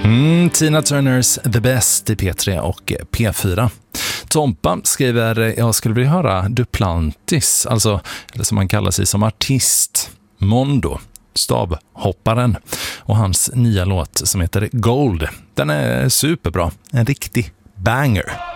Tina Turners The Best i P3 och P4. Tompa skriver, jag skulle vilja höra Duplantis, alltså, eller som man kallar sig som artist, Mondo, stavhopparen, och hans nya låt som heter Gold. Den är superbra, en riktig banger.